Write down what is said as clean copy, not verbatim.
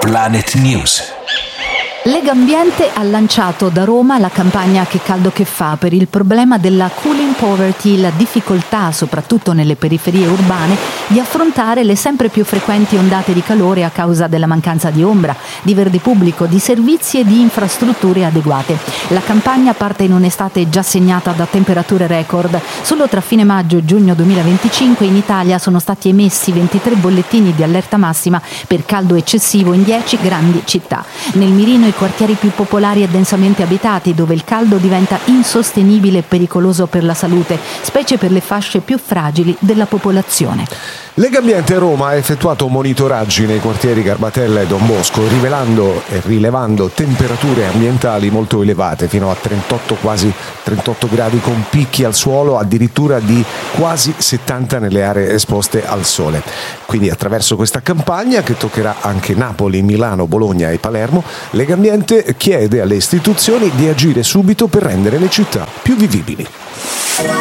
Planet News. Legambiente ha lanciato da Roma la campagna Che caldo che fa per il problema della cooling poverty, la difficoltà, soprattutto nelle periferie urbane, di affrontare le sempre più frequenti ondate di calore a causa della mancanza di ombra, di verde pubblico, di servizi e di infrastrutture adeguate. La campagna parte in un'estate già segnata da temperature record. Solo tra fine maggio e giugno 2025 in Italia sono stati emessi 23 bollettini di allerta massima per caldo eccessivo in 10 grandi città. Nel mirino i quartieri più popolari e densamente abitati, dove il caldo diventa insostenibile e pericoloso per la salute, specie per le fasce più fragili della popolazione. Legambiente Roma ha effettuato monitoraggi nei quartieri Garbatella e Don Bosco, rivelando e rilevando temperature ambientali molto elevate, fino a 38, quasi 38 gradi, con picchi al suolo addirittura di quasi 70 nelle aree esposte al sole. Quindi attraverso questa campagna, che toccherà anche Napoli, Milano, Bologna e Palermo, Legambiente chiede alle istituzioni di agire subito per rendere le città più vivibili.